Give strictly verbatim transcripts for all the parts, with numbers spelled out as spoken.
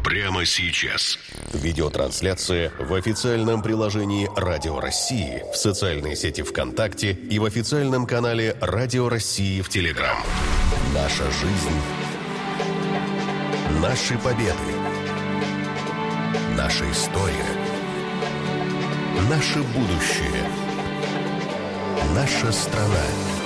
прямо сейчас. Видеотрансляция в официальном приложении «Радио России», в социальной сети ВКонтакте и в официальном канале «Радио России» в Телеграм. Наша жизнь. Наши победы. Наша история. Наше будущее. Наша страна.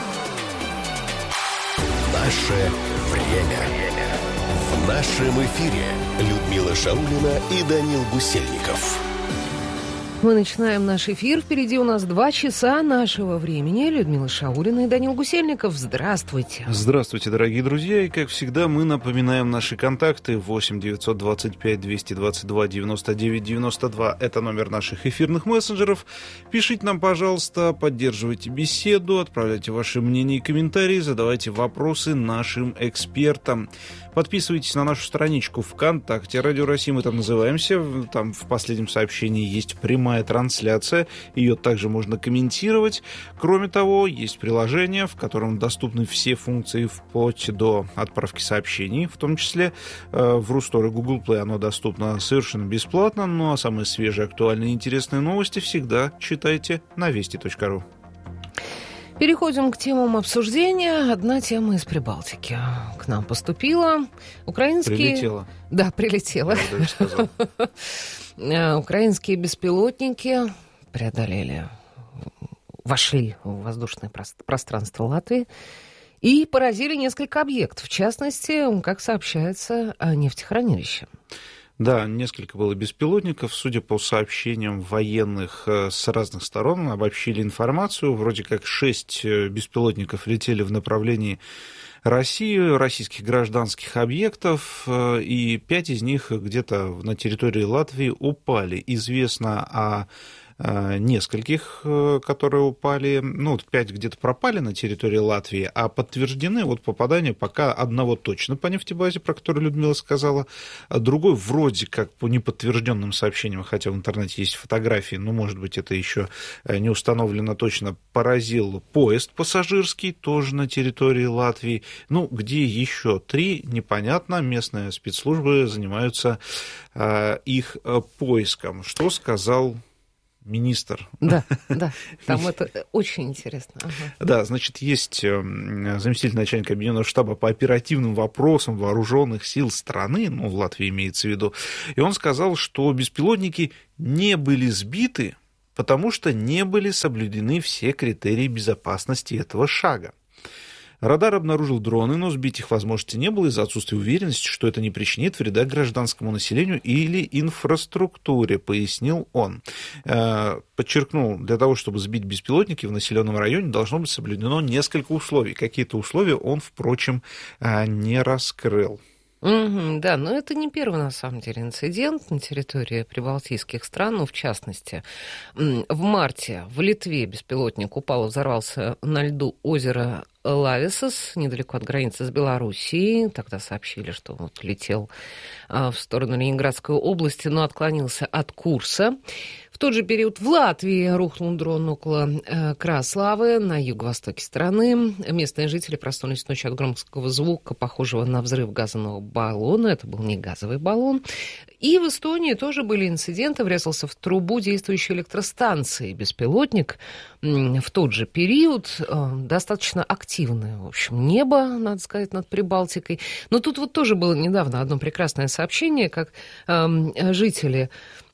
Наше время. В нашем эфире Людмила Шаулина и Данил Гусельников. Мы начинаем наш эфир. Впереди у нас два часа нашего времени. Людмила Шаулина и Данил Гусельников. Здравствуйте. Здравствуйте, дорогие друзья. И, как всегда, мы напоминаем наши контакты. восемь девятьсот двадцать пять двести двадцать два девяносто девять девяносто два. Это номер наших эфирных мессенджеров. Пишите нам, пожалуйста, поддерживайте беседу, отправляйте ваши мнения и комментарии, задавайте вопросы нашим экспертам. Подписывайтесь на нашу страничку ВКонтакте «Радио России», мы там называемся. Там в последнем сообщении есть прямая трансляция, ее также можно комментировать. Кроме того, есть приложение, в котором доступны все функции вплоть до отправки сообщений, в том числе э, в Рустор и Google Play оно доступно совершенно бесплатно. Ну а самые свежие, актуальные и интересные новости всегда читайте на вести точка ру. Переходим к темам обсуждения. Одна тема из Прибалтики к нам поступила. Украинские... Прилетела. Да, прилетела. Украинские беспилотники преодолели, вошли в воздушное пространство Латвии и поразили несколько объектов. В частности, как сообщается, нефтехранилище. Да, несколько было беспилотников. Судя по сообщениям военных с разных сторон, обобщили информацию. Вроде как шесть беспилотников летели в направлении России, российских гражданских объектов, и пять из них где-то на территории Латвии упали. Известно о нескольких, которые упали, ну, вот пять где-то пропали на территории Латвии, а подтверждены вот попадания пока одного точно по нефтебазе, про которую Людмила сказала, а другой вроде как по неподтвержденным сообщениям, хотя в интернете есть фотографии, но, может быть, это еще не установлено точно, поразил поезд пассажирский, тоже на территории Латвии. Ну, где еще три, непонятно, местные спецслужбы занимаются э, их поиском. Что сказал министр? Да, да, там это очень интересно. Ага. Да, значит, есть заместитель начальника Объединенного штаба по оперативным вопросам вооруженных сил страны, ну, в Латвии имеется в виду, и он сказал, что беспилотники не были сбиты, потому что не были соблюдены все критерии безопасности этого шага. Радар обнаружил дроны, но сбить их возможности не было из-за отсутствия уверенности, что это не причинит вреда гражданскому населению или инфраструктуре, пояснил он. Подчеркнул, для того, чтобы сбить беспилотники в населенном районе, должно быть соблюдено несколько условий. Какие-то условия он, впрочем, не раскрыл. Угу, да, но это не первый, на самом деле, инцидент на территории прибалтийских стран, ну, в частности. В марте в Литве беспилотник упал и взорвался на льду озера Лависос, недалеко от границы с Белоруссией. Тогда сообщили, что вот летел в сторону Ленинградской области, но отклонился от курса. В тот же период в Латвии рухнул дрон около Краславы, на юго-востоке страны. Местные жители проснулись ночью от громкого звука, похожего на взрыв газового баллона. Это был не газовый баллон. И в Эстонии тоже были инциденты. Врезался в трубу действующей электростанции беспилотник. В тот же период достаточно активное, в общем, небо, надо сказать, над Прибалтикой. Но тут вот тоже было недавно одно прекрасное сообщение, как жители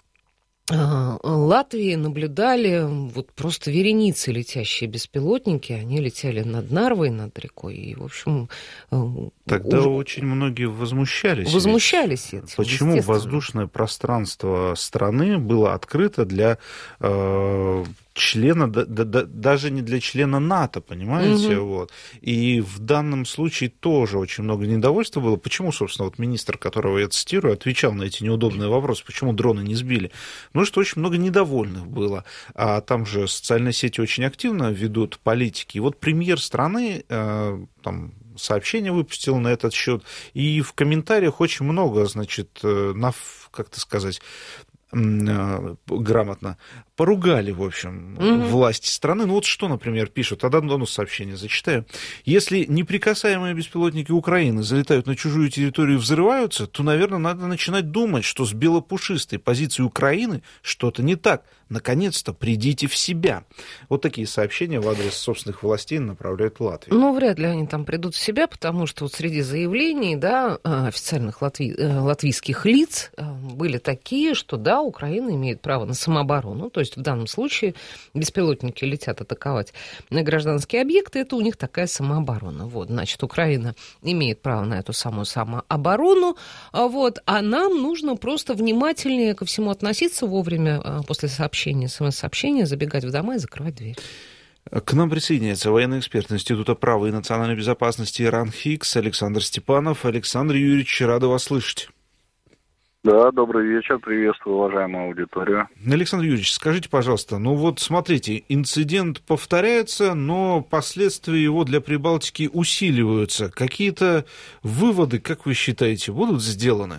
Латвии наблюдали вот просто вереницы летящие беспилотники. Они летели над Нарвой, над рекой. И, в общем... Тогда уже... очень многие возмущались. Возмущались этим, почему воздушное пространство страны было открыто для... Э, члена, да, да, даже не для члена НАТО, понимаете? Угу. Вот. И в данном случае тоже очень много недовольства было. Почему, собственно, вот министр, которого я цитирую, отвечал на эти неудобные вопросы, почему дроны не сбили? Ну, что очень много недовольных было. А там же социальные сети очень активно ведут политики. И вот премьер страны, э, там, сообщение выпустил на этот счет, и в комментариях очень много, значит, на, как-то сказать... грамотно, поругали, в общем, mm-hmm. власти страны. Ну вот что, например, пишут, одно сообщение зачитаю. Если неприкасаемые беспилотники Украины залетают на чужую территорию и взрываются, то, наверное, надо начинать думать, что с белопушистой позицией Украины что-то не так. Наконец-то придите в себя. Вот такие сообщения в адрес собственных властей направляют в Латвию. Ну, вряд ли они там придут в себя, потому что вот среди заявлений, да, официальных латви... латвийских лиц были такие, что, да, Украина имеет право на самооборону. То есть в данном случае беспилотники летят атаковать на гражданские объекты, это у них такая самооборона. Вот, значит, Украина имеет право на эту самую самооборону, вот, а нам нужно просто внимательнее ко всему относиться вовремя после сообщения, смс-сообщения, забегать в дома и закрывать дверь. К нам присоединяется военный эксперт Института права и национальной безопасности РАН-ХИКС Александр Степанов. Александр Юрьевич, рада вас слышать. Да, добрый вечер, приветствую уважаемую аудиторию. Александр Юрьевич, скажите, пожалуйста, ну вот смотрите, инцидент повторяется, но последствия его для Прибалтики усиливаются. Какие-то выводы, как вы считаете, будут сделаны?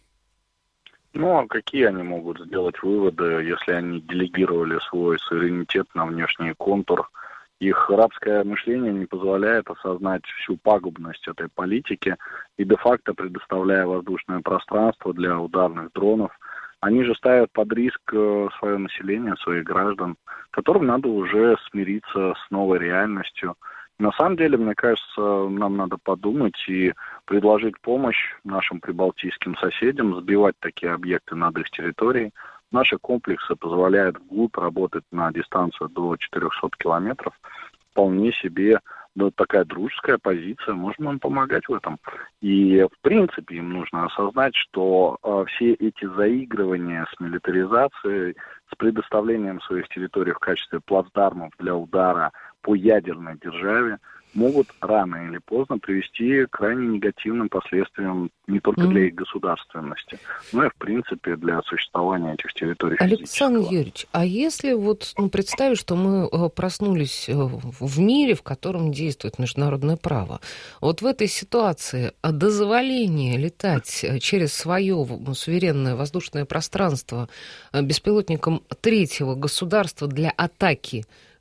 Ну, а какие они могут сделать выводы, если они делегировали свой суверенитет на внешний контур? Их рабское мышление не позволяет осознать всю пагубность этой политики и де-факто, предоставляя воздушное пространство для ударных дронов, они же ставят под риск свое население, своих граждан, которым надо уже смириться с новой реальностью. На самом деле, мне кажется, нам надо подумать и предложить помощь нашим прибалтийским соседям сбивать такие объекты над их территорией. Наши комплексы позволяют вглубь работать на дистанцию до четырехсот километров. Вполне себе ну, такая дружеская позиция, можем им помогать в этом. И, в принципе, им нужно осознать, что э, все эти заигрывания с милитаризацией, с предоставлением своих территорий в качестве плацдармов для удара по ядерной державе могут рано или поздно привести к крайне негативным последствиям не только mm-hmm. для их государственности, но и, в принципе, для существования этих территорий физического. Александр Юрьевич, а если вот ну, представить, что мы проснулись в мире, в котором действует международное право, вот в этой ситуации дозволение летать через свое суверенное воздушное пространство беспилотникам третьего государства для атаки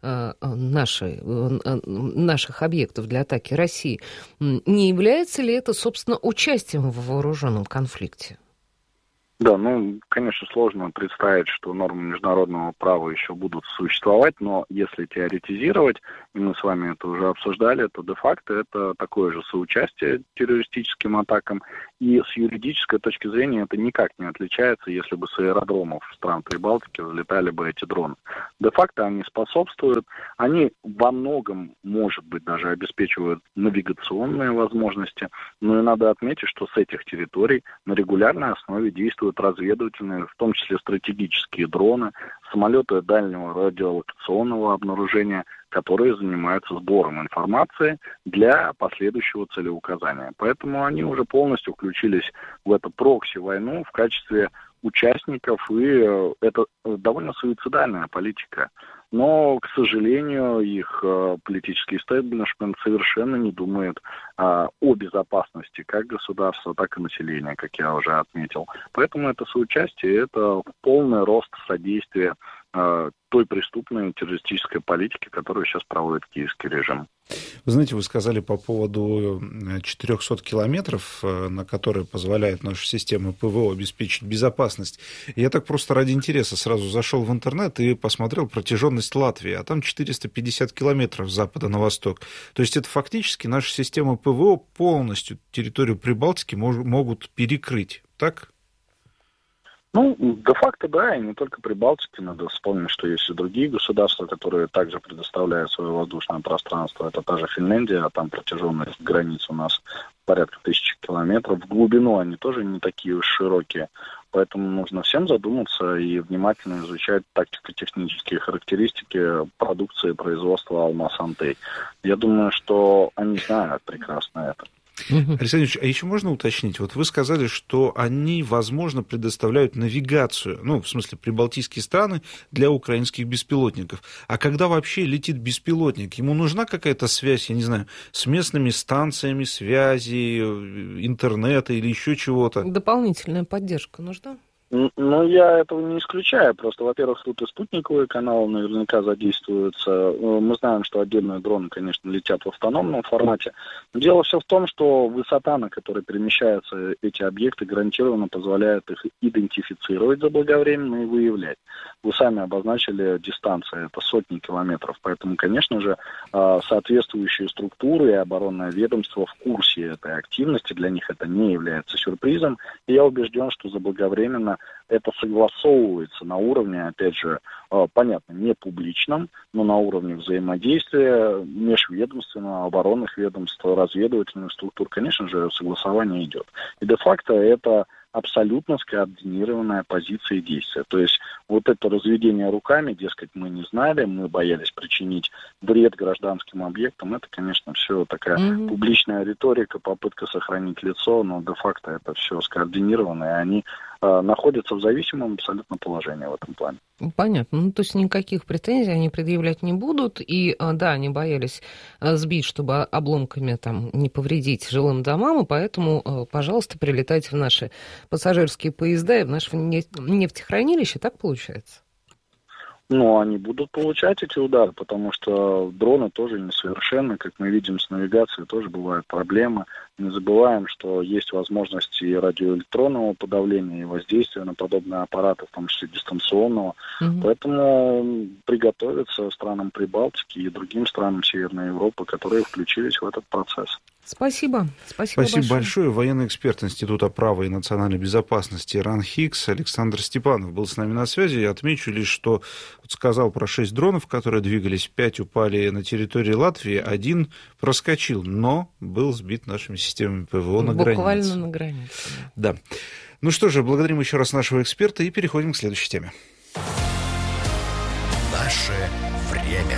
Наши, наших объектов для атаки России, не является ли это, собственно, участием в вооруженном конфликте? Да, ну, конечно, сложно представить, что нормы международного права еще будут существовать, но если теоретизировать, и мы с вами это уже обсуждали, то де-факто это такое же соучастие террористическим атакам, и с юридической точки зрения это никак не отличается, если бы с аэродромов стран Прибалтики взлетали бы эти дроны. Де-факто они способствуют, они во многом, может быть, даже обеспечивают навигационные возможности, но и надо отметить, что с этих территорий на регулярной основе действуют разведывательные, в том числе стратегические дроны, самолеты дальнего радиолокационного обнаружения, которые занимаются сбором информации для последующего целеуказания. Поэтому они уже полностью включились в эту прокси-войну в качестве участников, и это довольно суицидальная политика. Но, к сожалению, их э, политический истеблишмент совершенно не думает э, о безопасности как государства, так и населения, как я уже отметил. Поэтому это соучастие, это полный рост содействия э, той преступной террористической политики, которую сейчас проводит киевский режим. Вы знаете, вы сказали по поводу четырехсот километров, на которые позволяет наша система ПВО обеспечить безопасность. Я так просто ради интереса сразу зашел в интернет и посмотрел протяженность Латвии, а там четыреста пятьдесят километров с запада на восток. То есть это фактически наша система ПВО полностью территорию Прибалтики мож- могут перекрыть, так? Ну, де-факто, да, и не только Прибалтики. Надо вспомнить, что есть и другие государства, которые также предоставляют свое воздушное пространство. Это та же Финляндия, а там протяженность границ у нас порядка тысячи километров. В глубину они тоже не такие уж широкие. Поэтому нужно всем задуматься и внимательно изучать тактико-технические характеристики продукции производства Алмаз-Антей. Я думаю, что они знают прекрасно это. Александр Ильич, а еще можно уточнить? Вот вы сказали, что они, возможно, предоставляют навигацию, ну, в смысле, прибалтийские страны для украинских беспилотников. А когда вообще летит беспилотник, ему нужна какая-то связь, я не знаю, с местными станциями связи, интернета или еще чего-то? Дополнительная поддержка нужна? Ну, я этого не исключаю. Просто, во-первых, тут и спутниковые каналы наверняка задействуются. Мы знаем, что отдельные дроны, конечно, летят в автономном формате. Дело все в том, что высота, на которой перемещаются эти объекты, гарантированно позволяет их идентифицировать заблаговременно и выявлять. Вы сами обозначили дистанции, это сотни километров. Поэтому, конечно же, соответствующие структуры и оборонное ведомство в курсе этой активности. Для них это не является сюрпризом. И я убежден, что заблаговременно это согласовывается на уровне, опять же, понятно, не публичном, но на уровне взаимодействия межведомственного, оборонных ведомств, разведывательных структур, конечно же, согласование идет. И де-факто это абсолютно скоординированная позиция и действия. То есть вот это разведение руками, дескать, мы не знали, мы боялись причинить вред гражданским объектам, это, конечно, все такая mm-hmm. публичная риторика, попытка сохранить лицо, но де-факто это все скоординировано, и они э, находятся в зависимом абсолютно положении в этом плане. Понятно. Ну, то есть никаких претензий они предъявлять не будут. И, да, они боялись сбить, чтобы обломками там не повредить жилым домам, и поэтому, пожалуйста, прилетайте в наши пассажирские поезда и в наше нефтехранилище. Так получается? Ну, они будут получать эти удары, потому что дроны тоже несовершенны. Как мы видим с навигацией, тоже бывают проблемы. Не забываем, что есть возможности радиоэлектронного подавления и воздействия на подобные аппараты, в том числе дистанционного. Mm-hmm. Поэтому приготовиться странам Прибалтики и другим странам Северной Европы, которые включились в этот процесс. Спасибо. Спасибо, Спасибо большое. большое. Военный эксперт Института права и национальной безопасности РАН-ХИКС Александр Степанов был с нами на связи. Я отмечу лишь, что вот сказал про шесть дронов, которые двигались, пять упали на территории Латвии, один проскочил, но был сбит нашими системами ПВО на границе. Буквально на границе. Да. Ну что же, благодарим еще раз нашего эксперта и переходим к следующей теме. Наше время.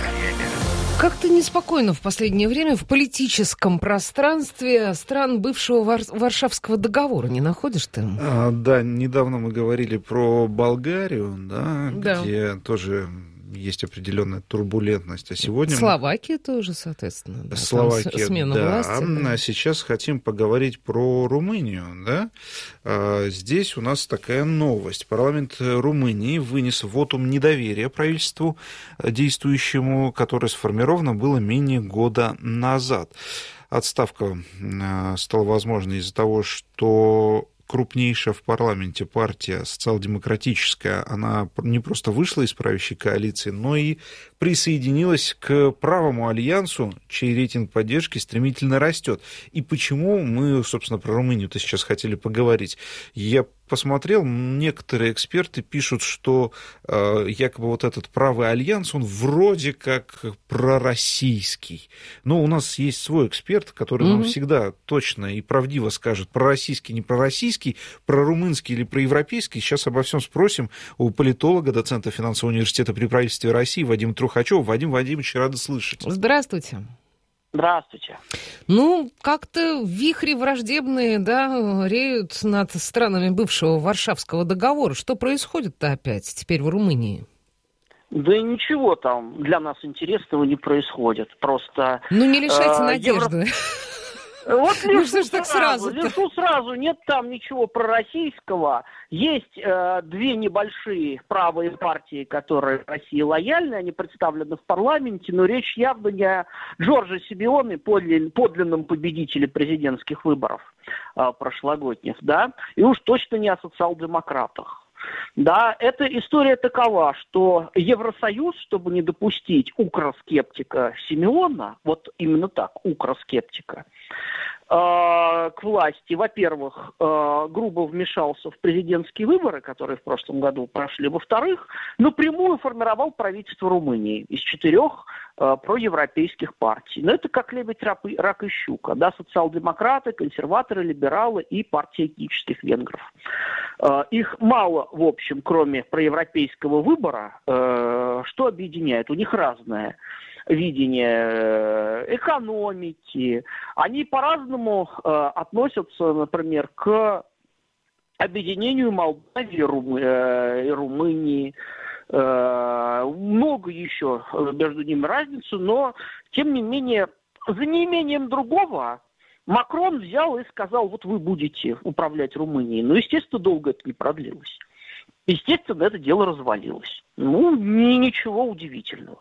Как-то неспокойно в последнее время в политическом пространстве стран бывшего Вар- Варшавского договора, не находишь ты? А, да, недавно мы говорили про Болгарию, да, да. где тоже есть определенная турбулентность. А сегодня... Словакия тоже, соответственно. Да, Словакия, смена да. власти. Да. А сейчас хотим поговорить про Румынию. Да? А здесь у нас такая новость. Парламент Румынии вынес вотум недоверия правительству действующему, которое сформировано было менее года назад. Отставка стала возможной из-за того, что крупнейшая в парламенте партия социал-демократическая, она не просто вышла из правящей коалиции, но и присоединилась к правому альянсу, чей рейтинг поддержки стремительно растет. И почему мы, собственно, про Румынию-то сейчас хотели поговорить? Я посмотрел, некоторые эксперты пишут, что э, якобы вот этот правый альянс, он вроде как пророссийский. Но у нас есть свой эксперт, который mm-hmm. нам всегда точно и правдиво скажет, пророссийский, не пророссийский, прорумынский или проевропейский. Сейчас обо всем спросим у политолога, доцента финансового университета при правительстве России Вадима Трухачева. Вадим Вадимович, рада слышать. Здравствуйте. Здравствуйте. Ну, как-то вихри враждебные, да, реют над странами бывшего Варшавского договора. Что происходит-то опять теперь в Румынии? Да и ничего там для нас интересного не происходит. Просто... Ну, не лишайте э, надежды. Евро... Вот лишу ну что ж так сразу? Лишу сразу, нет там ничего пророссийского. Есть э, две небольшие правые партии, которые России лояльны, они представлены в парламенте, но речь явно не о Джордже Симеоне, подлинном победителе президентских выборов э, прошлогодних, да, и уж точно не о социал-демократах. Да, эта история такова, что Евросоюз, чтобы не допустить укроскептика Симеона, вот именно так, укроскептика, э, к власти, во-первых, э, грубо вмешался в президентские выборы, которые в прошлом году прошли, во-вторых, напрямую формировал правительство Румынии из четырех э, проевропейских партий. Но это как лебедь, рак, рак и щука, да, социал-демократы, консерваторы, либералы и партия этнических венгров. Э, их мало, в общем, кроме проевропейского выбора, э, что объединяет? У них разное видение экономики. Они по-разному э, относятся, например, к объединению Молдавии Румы, э, и Румынии. Э, много еще между ними разницы, но, тем не менее, за неимением другого Макрон взял и сказал, вот вы будете управлять Румынией. Но, естественно, долго это не продлилось. Естественно, это дело развалилось. Ну, ничего удивительного.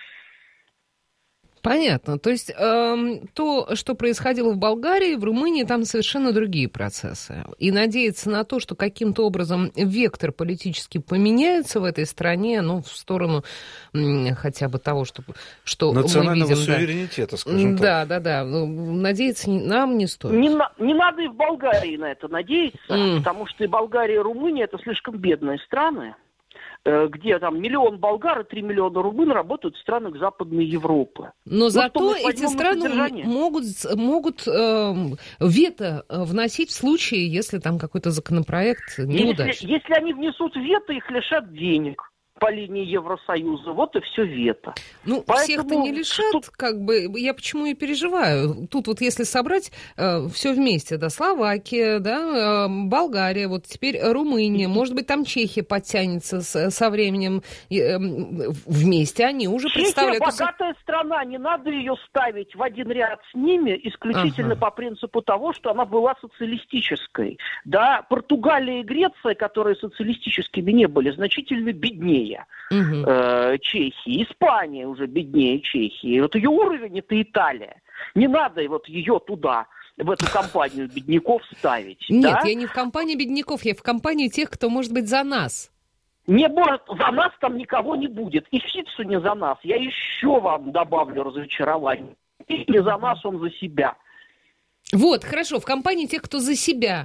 Понятно. То есть э, то, что происходило в Болгарии, в Румынии, там совершенно другие процессы. И надеяться на то, что каким-то образом вектор политически поменяется в этой стране, ну, в сторону м, хотя бы того, что, что национального мы видим. суверенитета, Да, скажем да, так. да, да. Надеяться нам не стоит. Не, на, не надо и в Болгарии на это надеяться, mm. потому что и Болгария, и Румыния – это слишком бедные страны, где там миллион болгар и три миллиона румын работают в странах Западной Европы. Но ну, зато эти страны могут, могут э, вето вносить в случае, если там какой-то законопроект неудачный. Если, если они внесут вето, их лишат денег по линии Евросоюза. Вот и все вето. Ну, поэтому всех-то не лишат, что... как бы, я почему и переживаю. Тут вот если собрать э, все вместе, да, Словакия, да, э, Болгария, вот теперь Румыния, может быть, там Чехия подтянется с, со временем, э, вместе они уже Чехия представляют... Чехия богатая страна, не надо ее ставить в один ряд с ними исключительно ага. по принципу того, что она была социалистической. Да, Португалия и Греция, которые социалистическими не были, значительно беднее. Угу. Э, Чехии, Испания уже беднее Чехии. Вот ее уровень — это Италия. Не надо вот ее туда, в эту компанию бедняков ставить. Нет, да? я не в компании бедняков, я в компании тех, кто может быть за нас. Не может, за нас там никого не будет. И Фицу не за нас. Я еще вам добавлю разочарование. И не за нас, он за себя. Вот, хорошо, в компании тех, кто за себя.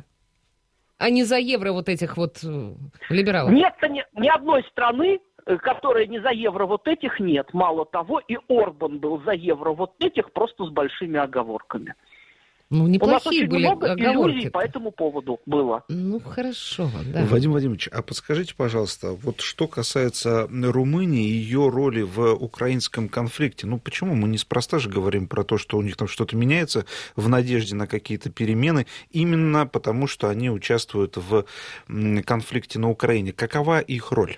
А не за евро вот этих вот либералов? Нет ни, ни одной страны, которая не за евро вот этих, нет. Мало того, и Орбан был за евро вот этих, просто с большими оговорками. Ну, неплохие У нас очень были много оговорки. Иллюзий по этому поводу было. Ну, хорошо, да. Вадим Владимирович, а подскажите, пожалуйста, вот что касается Румынии и ее роли в украинском конфликте, ну, почему мы неспроста же говорим про то, что у них там что-то меняется в надежде на какие-то перемены, именно потому, что они участвуют в конфликте на Украине. Какова их роль?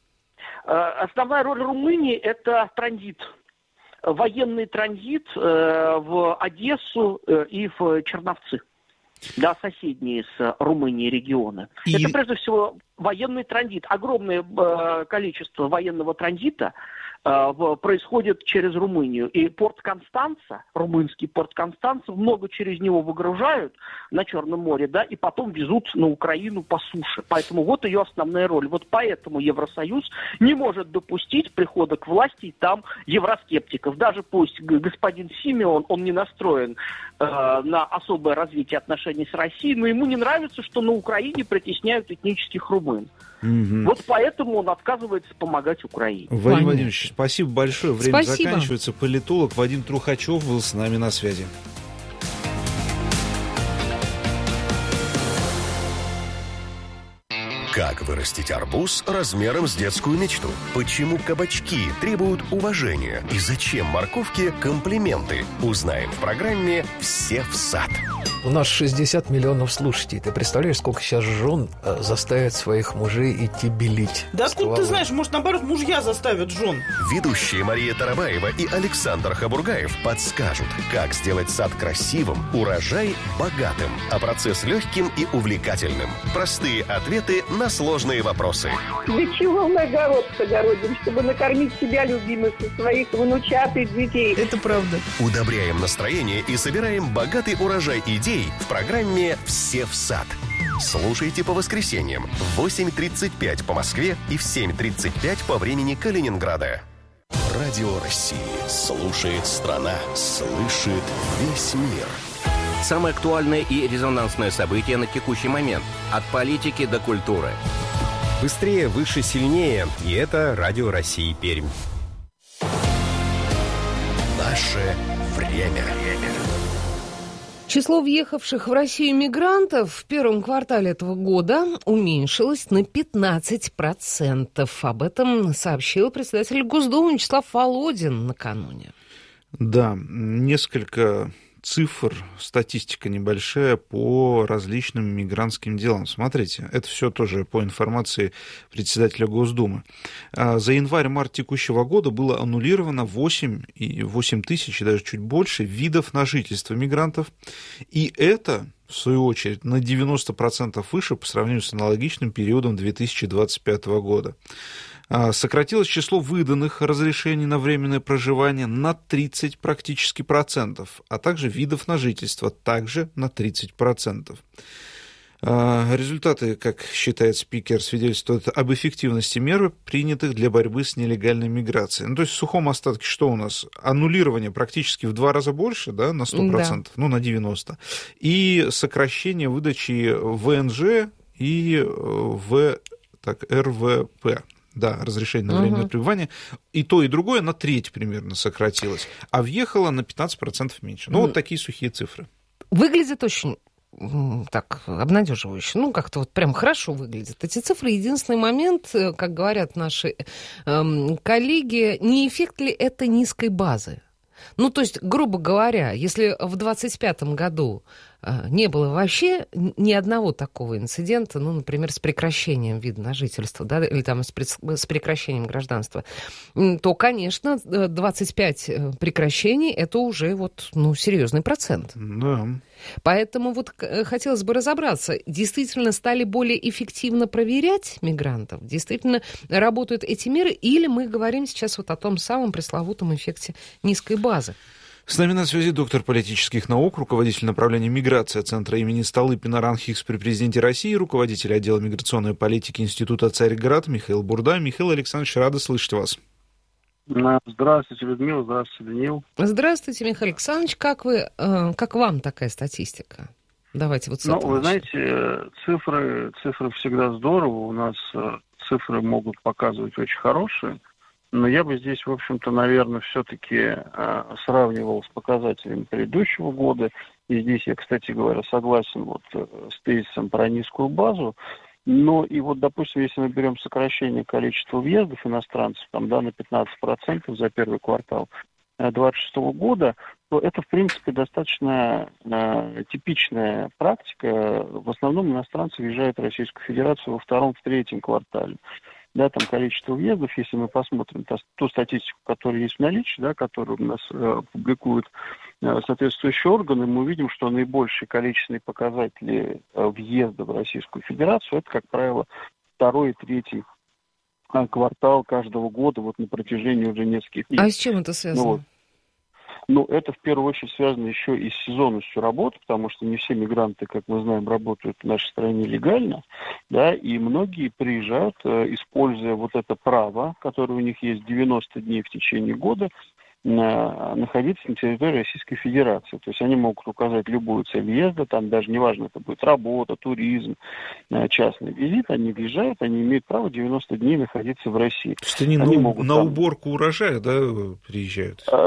Основная роль Румынии – это транзит. Военный транзит э, в Одессу э, и в Черновцы, да, соседние с Румынией регионы. И... Это, прежде всего, военный транзит. Огромное э, количество военного транзита э, в, происходит через Румынию. И порт Констанца, румынский порт Констанца, много через него выгружают на Черном море, да, и потом везут на Украину по суше. Поэтому вот ее основная роль. Вот поэтому Евросоюз не может допустить прихода к власти там евроскептиков. Даже пусть господин Симеон, он не настроен э, на особое развитие отношений с Россией, но ему не нравится, что на Украине притесняют этнических румын. Угу. Вот поэтому он отказывается помогать Украине. Вадим Владимирович, спасибо большое. Время спасибо. заканчивается. Политолог Вадим Трухачев был с нами на связи. Как вырастить арбуз размером с детскую мечту? Почему кабачки требуют уважения? И зачем морковке комплименты? Узнаем в программе «Все в сад». У нас шестьдесят миллионов слушателей. Ты представляешь, сколько сейчас жен заставят своих мужей идти белить? Да откуда ты знаешь, может, наоборот, мужья заставят жен? Ведущие Мария Тарабаева и Александр Хабургаев подскажут, как сделать сад красивым, урожай богатым, а процесс легким и увлекательным. Простые ответы на сложные вопросы. Для чего мы огород огородим? Чтобы накормить себя, любимых, и своих внучат и детей. Это правда. Удобряем настроение и собираем богатый урожай идей в программе «Все в сад». Слушайте по воскресеньям в восемь тридцать пять по Москве и в семь тридцать пять по времени Калининграда. Радио России слушает страна, слышит весь мир. Самое актуальное и резонансное событие на текущий момент. От политики до культуры. Быстрее, выше, сильнее. И это Радио России Пермь. Наше время. Число въехавших в Россию мигрантов в первом квартале этого года уменьшилось на пятнадцать процентов. Об этом сообщил председатель Госдумы Вячеслав Володин накануне. Да, несколько цифр, статистика небольшая по различным мигрантским делам. Смотрите, это все тоже по информации председателя Госдумы. За январь-март текущего года было аннулировано восемь, восемь тысяч и даже чуть больше видов на жительство мигрантов. И это в свою очередь, на девяносто процентов выше по сравнению с аналогичным периодом две тысячи двадцать пятого года. Сократилось число выданных разрешений на временное проживание на тридцать практически процентов, а также видов на жительство также на тридцать процентов. Результаты, как считает спикер, свидетельствуют об эффективности мер, принятых для борьбы с нелегальной миграцией. Ну, то есть в сухом остатке что у нас? Аннулирование практически в два раза больше, да, на сто процентов, да. Ну, на девяносто процентов. И сокращение выдачи вэ эн жэ и в, так, эр вэ пэ. Да, разрешение на временное uh-huh. пребывание. И то, и другое на треть примерно сократилось. А въехало на пятнадцать процентов меньше. Ну, uh-huh. вот такие сухие цифры. Выглядит очень... так, обнадеживающе. Ну, как-то вот прям хорошо выглядит. Эти цифры. Единственный момент, как говорят наши эм, коллеги, не эффект ли это низкой базы? Ну, то есть, грубо говоря, если в двадцать пятом году э, не было вообще ни одного такого инцидента, ну, например, с прекращением вида на жительство, да, или там с, пред, с прекращением гражданства, то, конечно, двадцать пять прекращений – это уже вот, ну, серьезный процент. Да. Поэтому вот хотелось бы разобраться, действительно стали более эффективно проверять мигрантов, действительно работают эти меры, или мы говорим сейчас вот о том самом пресловутом эффекте низкой базы? С нами на связи доктор политических наук, руководитель направления миграция Центра имени Столыпина РАН-ХИКС при президенте России, руководитель отдела миграционной политики Института Царьград Михаил Бурда. Михаил Александрович, рада слышать вас. Здравствуйте, Людмила, здравствуйте, Даниил. Здравствуйте, Михаил Александрович. Как вы, как вам такая статистика? Давайте вот с этого. Ну, вы знаете, цифры, цифры всегда здорово. У нас цифры могут показывать очень хорошие. Но я бы здесь, в общем-то, наверное, все-таки сравнивал с показателями предыдущего года. И здесь я, кстати говоря, согласен вот с тезисом про низкую базу. Но и вот, допустим, если мы берем сокращение количества въездов иностранцев, там, да, на пятнадцать процентов за первый квартал две тысячи двадцать шестого года, то это, в принципе, достаточно э, типичная практика. В основном иностранцы въезжают в Российскую Федерацию во втором, в третьем квартале. Да, там количество въездов, если мы посмотрим ту, ту статистику, которая есть в наличии, да, которую у нас э, публикуют э, соответствующие органы, мы увидим, что наибольшие количественные показатели э, въезда в Российскую Федерацию, это, как правило, второй и третий э, квартал каждого года, вот на протяжении уже нескольких лет. А с чем это связано? Ну, вот. Ну, это в первую очередь связано еще и с сезонностью работы, потому что не все мигранты, как мы знаем, работают в нашей стране легально, да, и многие приезжают, используя вот это право, которое у них есть девяносто дней в течение года, находиться на территории Российской Федерации. То есть они могут указать любую цель въезда, там даже неважно, это будет работа, туризм, частный визит, они въезжают, они имеют право девяносто дней находиться в России. То есть они, они на, могут, на там... уборку урожая, да, приезжают?